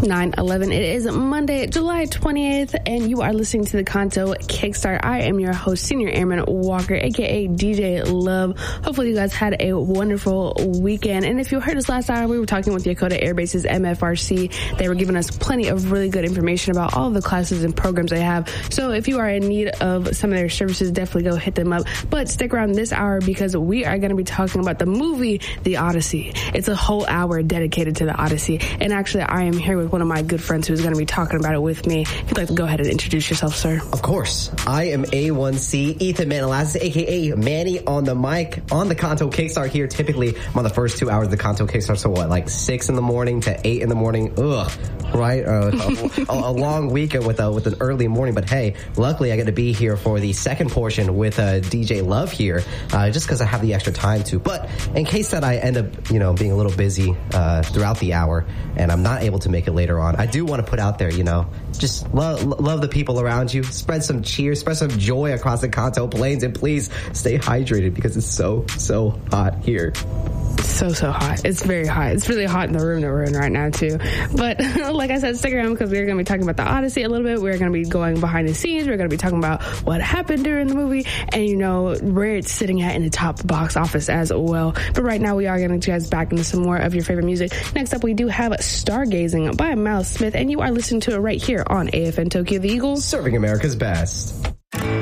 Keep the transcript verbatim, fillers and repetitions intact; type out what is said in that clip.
nine eleven. It is Monday, July twentieth, and you are listening to the Kanto Kickstart. I am your host, Senior Airman Walker, aka D J Love. Hopefully you guys had a wonderful weekend. And if you heard us last hour, we were talking with Yokota Air Base's M F R C. They were giving us plenty of really good information about all of the classes and programs they have. So if you are in need of some of their services, definitely go hit them up. But stick around this hour because we are going to be talking about the movie The Odyssey. It's a whole hour dedicated to The Odyssey. And actually, I am here with one of my good friends who's going to be talking about it with me. If you'd like to go ahead and introduce yourself, sir. Of course. I am A one C, Ethan Manalassis, a k a. Manny on the mic, on the Kanto Kickstart here. Typically, I'm on the first two hours of the Kanto Kickstart, so what, like six in the morning to eight in the morning? Ugh, right? Uh, a, a, a long weekend with, a, with an early morning, but hey, luckily I get to be here for the second portion with uh, D J Love here, uh, just because I have the extra time to. But in case that I end up, you know, being a little busy uh, throughout the hour, and I'm not able to make it later on, I do want to put out there, you know, just love, love the people around you. Spread some cheer, spread some joy across the Kanto Plains, and please stay hydrated because it's so, so hot here. So, so hot. It's very hot. It's really hot in the room that we're in right now, too. But like I said, stick around because we're going to be talking about the Odyssey a little bit. We're going to be going behind the scenes. We're going to be talking about what happened during the movie and, you know, where it's sitting at in the top box office as well. But right now, we are going to get you guys back into some more of your favorite music. Next up, we do have Stargazing by Miles Smith, and you are listening to it right here on A F N Tokyo The Eagles. Serving America's best.